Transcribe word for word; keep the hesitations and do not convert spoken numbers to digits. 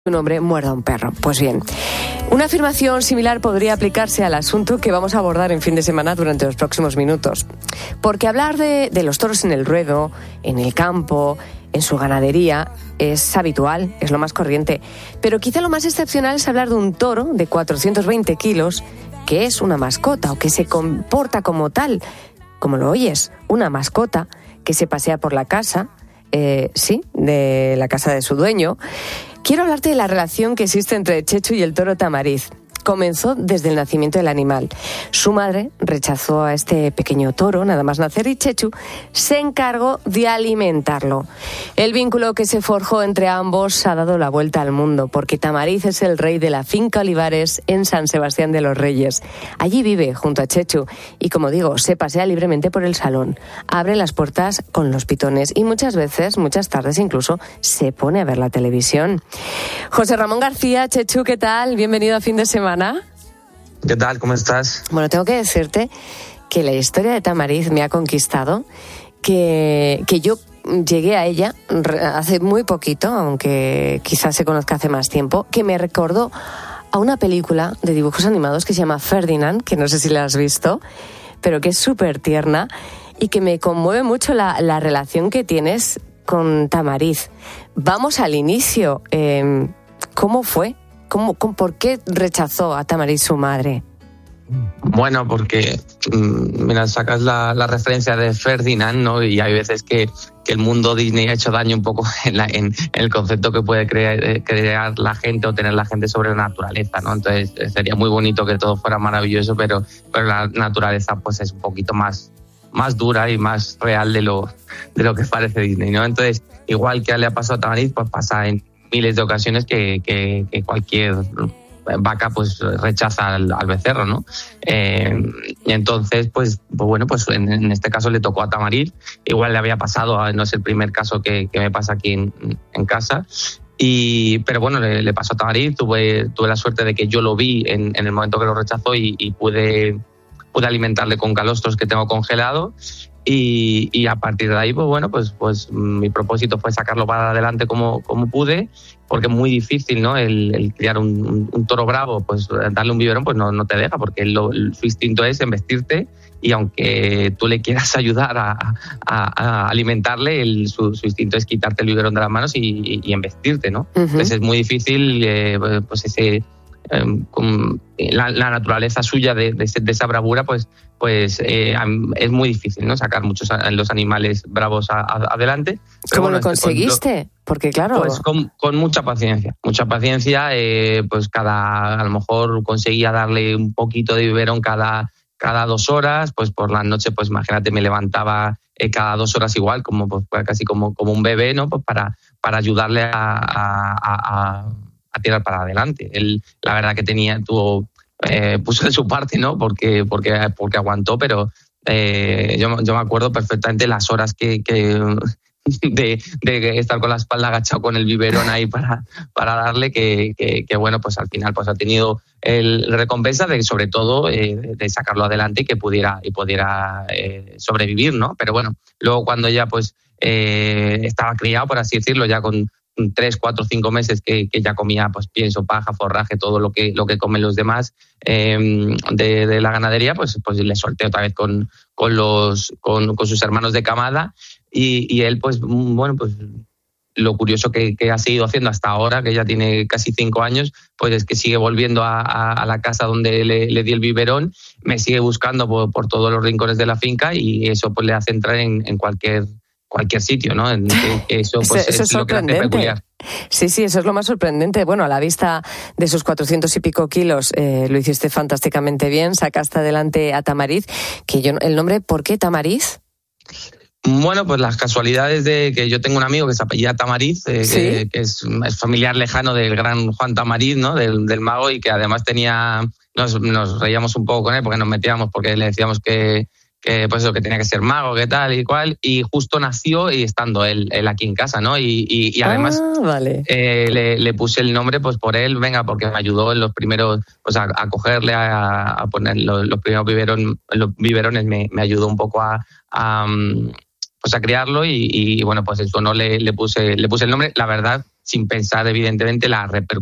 un hombre muerda a un perro. Pues bien, una afirmación similar podría aplicarse al asunto que vamos a abordar en fin de semana durante los próximos minutos. Porque hablar de, de los toros en el ruedo, en el campo, en su ganadería, es habitual, es lo más corriente. Pero quizá lo más excepcional es hablar de un toro de cuatrocientos veinte kilos, que es una mascota o que se comporta como tal, como lo oyes, una mascota que se pasea por la casa, eh, sí, de la casa de su dueño. Quiero hablarte de la relación que existe entre Chechu y el toro Tamariz. Comenzó desde el nacimiento del animal. Su madre rechazó a este pequeño toro, nada más nacer, y Chechu se encargó de alimentarlo. El vínculo que se forjó entre ambos ha dado la vuelta al mundo, porque Tamariz es el rey de la finca Olivares en San Sebastián de los Reyes. Allí vive junto a Chechu y, como digo, se pasea libremente por el salón, abre las puertas con los pitones y muchas veces, muchas tardes incluso, se pone a ver la televisión. José Ramón García, Chechu, ¿qué tal? Bienvenido a Fin de Semana. ¿Qué tal? ¿Cómo estás? Bueno, tengo que decirte que la historia de Tamariz me ha conquistado, que, que yo llegué a ella hace muy poquito, aunque quizás se conozca hace más tiempo, que me recordó a una película de dibujos animados que se llama Ferdinand, que no sé si la has visto, pero que es súper tierna y que me conmueve mucho la, la relación que tienes con Tamariz. Vamos al inicio. Eh, ¿Cómo fue? ¿Cómo, cómo, ¿Por qué rechazó a Tamariz su madre? Bueno, porque mira, sacas la, la referencia de Ferdinand, ¿no? Y hay veces que, que el mundo Disney ha hecho daño un poco en, la, en, en el concepto que puede crear, crear la gente o tener la gente sobre la naturaleza, ¿no? Entonces sería muy bonito que todo fuera maravilloso, pero, pero la naturaleza pues es un poquito más, más dura y más real de lo, de lo que parece Disney, ¿no? Entonces, igual que le ha pasado a Tamariz, pues pasa en miles de ocasiones que, que, que cualquier vaca pues rechaza al, al becerro, ¿no? Eh, y entonces, pues, pues bueno, pues en, en este caso le tocó a Tamariz. Igual le había pasado, no es el primer caso que, que me pasa aquí en, en casa. Y, pero bueno, le, le pasó a Tamariz. Tuve, tuve la suerte de que yo lo vi en, en el momento que lo rechazó y, y pude, pude alimentarle con calostros que tengo congelado. Y, y a partir de ahí, pues bueno, pues, pues mi propósito fue sacarlo para adelante como, como pude, porque es muy difícil, ¿no? El, el criar un, un, un toro bravo, pues darle un biberón, pues no, no te deja, porque lo, su instinto es embestirte y aunque tú le quieras ayudar a, a, a alimentarle, el, su, su instinto es quitarte el biberón de las manos y, y embestirte, ¿no? Uh-huh. Entonces es muy difícil, eh, pues ese... Con la, la naturaleza suya de, de, de esa bravura, pues, pues eh, es muy difícil, ¿no? Sacar muchos los animales bravos a, a, adelante. Pero ¿cómo bueno, lo conseguiste? Con, Porque claro... Pues con, con mucha paciencia, mucha paciencia, eh, pues cada, a lo mejor conseguía darle un poquito de biberón cada, cada dos horas, pues por la noche, pues imagínate, me levantaba eh, cada dos horas igual, como pues casi como, como un bebé, ¿no? Pues para, para ayudarle a... a, a a tirar para adelante. Él, la verdad que tenía, tuvo, eh, puso de su parte, ¿no? Porque, porque, porque aguantó, pero eh, yo, yo me acuerdo perfectamente las horas que, que de, de estar con la espalda agachado con el biberón ahí para, para darle, que, que, que bueno, pues al final pues ha tenido el recompensa de, sobre todo, eh, de sacarlo adelante y que pudiera, y pudiera eh, sobrevivir, ¿no? Pero bueno, luego cuando ya pues eh, estaba criado, por así decirlo, ya con tres, cuatro, cinco meses que, que ya comía pues pienso, paja, forraje, todo lo que lo que comen los demás eh, de, de la ganadería, pues pues le solté otra vez con con los con, con sus hermanos de camada y, y él pues bueno pues lo curioso que, que ha seguido haciendo hasta ahora, que ya tiene casi cinco años, pues es que sigue volviendo a, a, a la casa donde le, le di el biberón, me sigue buscando por, por todos los rincones de la finca y eso pues le hace entrar en, en cualquier cualquier sitio, ¿no? Eso, pues, eso, eso es lo que hace peculiar. Sí, sí, eso es lo más sorprendente. Bueno, a la vista de sus cuatrocientos y pico kilos, eh, lo hiciste fantásticamente bien, sacaste adelante a Tamariz, que yo, el nombre, ¿por qué Tamariz? Bueno, pues las casualidades de que yo tengo un amigo que se apellida Tamariz, eh, ¿sí? que, que es, es familiar lejano del gran Juan Tamariz, ¿no? Del, del mago, y que además tenía, nos, nos reíamos un poco con él porque nos metíamos, porque le decíamos que que pues eso, que tenía que ser mago, que tal y cual, y justo nació y estando él, él aquí en casa, ¿no? Y, y, y además ah, vale. eh, le, le puse el nombre pues por él, venga, porque me ayudó en los primeros, pues a, a cogerle, a, a poner los, los primeros biberón, los biberones, me, me ayudó un poco a, a pues a criarlo y, y bueno, pues en su honor le, le puse le puse el nombre. La verdad sin pensar evidentemente la repercusión